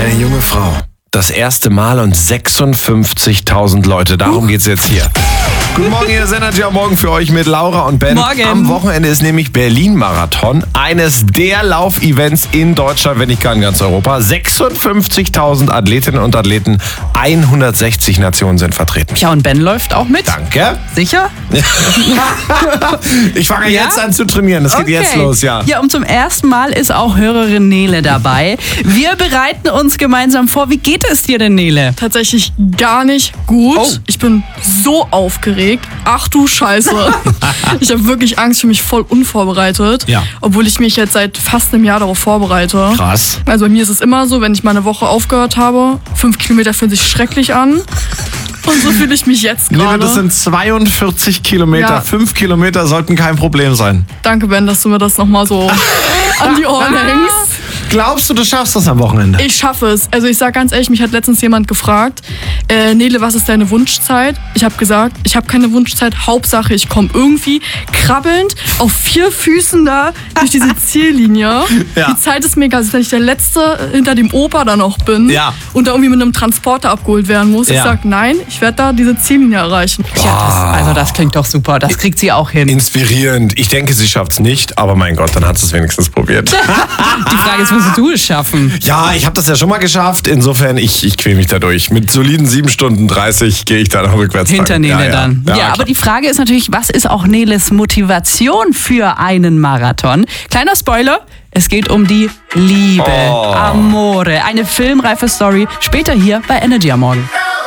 Eine junge Frau. Das erste Mal und 56.000 Leute. Darum geht's jetzt hier. Guten Morgen, hier ist Energy am Morgen für euch mit Laura und Ben. Morgen. Am Wochenende ist nämlich Berlin-Marathon. Eines der Laufevents in Deutschland, wenn nicht gar in ganz Europa. 56.000 Athletinnen und Athleten, 160 Nationen sind vertreten. Ja, und Ben läuft auch mit? Danke. Sicher? Ich fange jetzt an zu trainieren. Das geht jetzt los, ja. Ja, und zum ersten Mal ist auch Hörerin Nele dabei. Wir bereiten uns gemeinsam vor. Wie geht es dir denn, Nele? Tatsächlich gar nicht gut. Oh. Ich bin so aufgeregt. Ach du Scheiße. Ich habe wirklich Angst, für mich voll unvorbereitet. Ja. Obwohl ich mich jetzt seit fast einem Jahr darauf vorbereite. Krass. Also bei mir ist es immer so, wenn ich mal eine Woche aufgehört habe, 5 Kilometer fühlen sich schrecklich an. Und so fühle ich mich jetzt Nele, gerade. das sind 42 Kilometer. Ja. 5 Kilometer sollten kein Problem sein. Danke, Ben, dass du mir das nochmal so an die Ohren hängst. Glaubst du schaffst das am Wochenende? Ich schaffe es. Also ich sag ganz ehrlich, mich hat letztens jemand gefragt, Nele, was ist deine Wunschzeit? Ich habe gesagt, ich habe keine Wunschzeit. Hauptsache, ich komme irgendwie krabbelnd auf 4 Füßen da durch diese Ziellinie. Ja. Die Zeit ist mir egal. Also wenn ich der Letzte hinter dem Opa da noch bin Ja. und da irgendwie mit einem Transporter abgeholt werden muss. Ja. Ich sag, nein, ich werde da diese Ziellinie erreichen. Ja, das klingt doch super. Das kriegt sie auch hin. Inspirierend. Ich denke, sie schafft's nicht, aber mein Gott, dann hat sie es wenigstens probiert. Die Frage ist, musst du es schaffen? Ja, ich habe das ja schon mal geschafft. Insofern, ich quäle mich da durch. Mit soliden 7 Stunden 30 gehe ich dann rückwärts. Hinter Nele ja, dann. Ja, klar. aber die Frage ist natürlich, was ist auch Neles Motivation für einen Marathon? Kleiner Spoiler, es geht um die Liebe. Amore. Eine filmreife Story. Später hier bei Energy am Morgen.